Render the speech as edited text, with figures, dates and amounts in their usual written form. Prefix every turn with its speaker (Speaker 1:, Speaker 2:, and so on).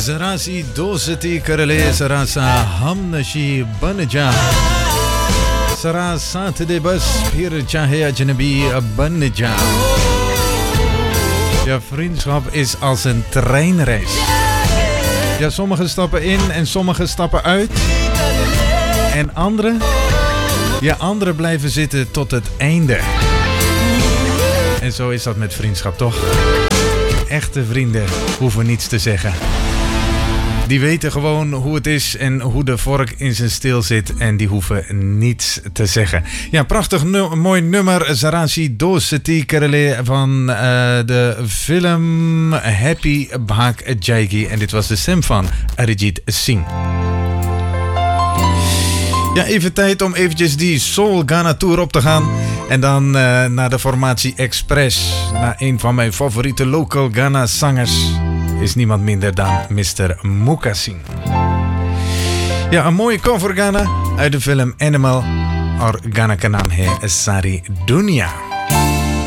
Speaker 1: जरा सी दोस्ती कर ले जरा सा हमनशी बन जा जरा साथ दे बस फिर चाहे अजनबी बन जा. Ja, vriendschap is als een treinreis. Ja, sommigen stappen in en sommigen stappen uit. En anderen? Ja, anderen blijven zitten tot het einde. En zo is dat met vriendschap, toch? Echte vrienden hoeven niets te zeggen. Die weten gewoon hoe het is en hoe de vork in zijn steel zit. En die hoeven niets te zeggen. Ja, prachtig mooi nummer. Zarashi Dostati Karale van de film Happy Bhag Jayegi. En dit was de stem van Arijit Singh. Ja, even tijd om eventjes die Soul Ghana Tour op te gaan. En dan naar de formatie Express. Naar een van mijn favoriete local Ghana zangers. Is niemand minder dan Mr. Mukasing. Ja, een mooie cover Ghana uit de film Animal. Or Ghana ka naam hai Sari Dunia.